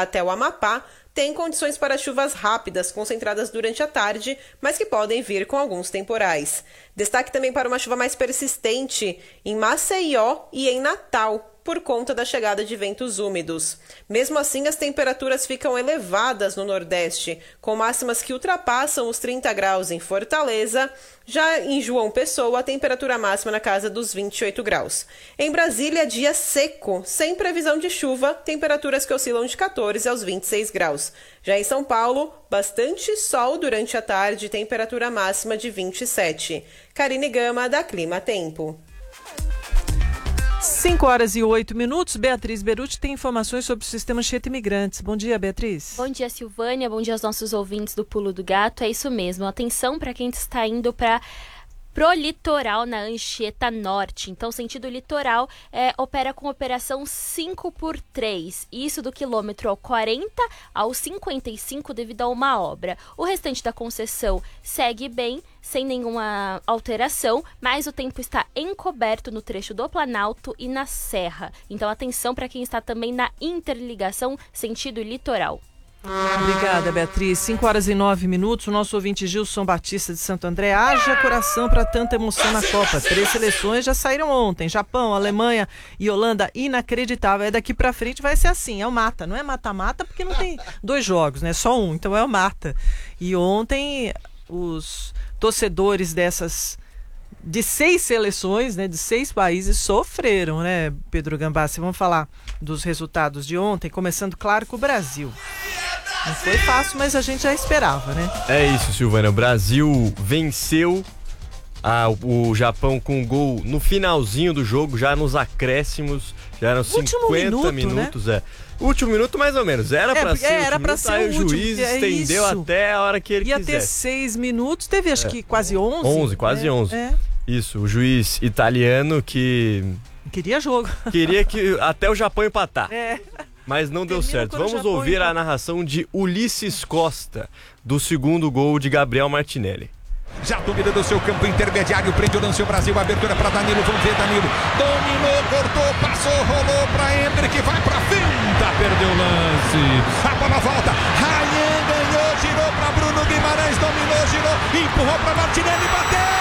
até o Amapá tem condições para chuvas rápidas concentradas durante a tarde, mas que podem vir com alguns temporais. Destaque também para uma chuva mais persistente em Maceió e em Natal, por conta da chegada de ventos úmidos. Mesmo assim, as temperaturas ficam elevadas no Nordeste, com máximas que ultrapassam os 30 graus em Fortaleza. Já em João Pessoa, a temperatura máxima na casa dos 28 graus. Em Brasília, dia seco, sem previsão de chuva, temperaturas que oscilam de 14 aos 26 graus. Já em São Paulo, bastante sol durante a tarde, temperatura máxima de 27. Karine Gama, da Clima Tempo. 5h08. Beatriz Beruti tem informações sobre o sistema Anchieta Imigrantes. Bom dia, Beatriz. Bom dia, Silvânia. Bom dia aos nossos ouvintes do Pulo do Gato. É isso mesmo. Atenção para quem está indo pro litoral na Anchieta Norte. Então, sentido litoral opera com operação 5x3. Isso do quilômetro ao 40 ao 55 devido a uma obra. O restante da concessão segue bem, sem nenhuma alteração, mas o tempo está encoberto no trecho do Planalto e na Serra. Então, atenção para quem está também na interligação sentido litoral. Obrigada, Beatriz. 5h09. O nosso ouvinte Gilson Batista de Santo André. Haja coração para tanta emoção na Copa. 3 seleções já saíram ontem. Japão, Alemanha e Holanda. Inacreditável. Daqui para frente vai ser assim. É o mata. Não é mata-mata porque não tem 2 jogos, né? Só um. Então é o mata. E ontem os torcedores de 6 seleções, né, de 6 países sofreram, né, Pedro Gambassi? Vamos falar dos resultados de ontem, começando, claro, com o Brasil. Não foi fácil, mas a gente já esperava, né? É isso, Silvana. O Brasil venceu o Japão com um gol no finalzinho do jogo, já nos acréscimos, já eram 50 minutos, né? Último minuto, mais ou menos. Era pra ser aí o juiz estendeu até a hora que ele quisesse. Ia ter 6 minutos, teve acho que quase 11. 11, quase 11. Isso, o juiz italiano que... Queria jogo. Queria que até o Japão empatar. Mas não deu certo. Vamos ouvir a narração de Ulisses Costa, do segundo gol de Gabriel Martinelli. Já dominando o seu campo intermediário, prende o lance o Brasil, abertura para Danilo, vamos ver Danilo, dominou, cortou, passou, rolou para Hendrick, vai para finta, perdeu o lance, a bola volta, Rayan ganhou, girou para Bruno Guimarães, dominou, girou, empurrou para Martinelli, bateu!